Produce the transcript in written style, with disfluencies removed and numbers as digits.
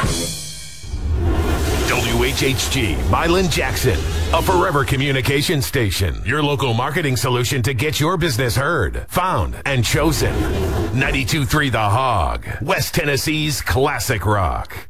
WHHG, Milan Jackson, a forever communication station. Your local marketing solution to get your business heard, found, and chosen. 92.3 The Hog, West Tennessee's classic rock.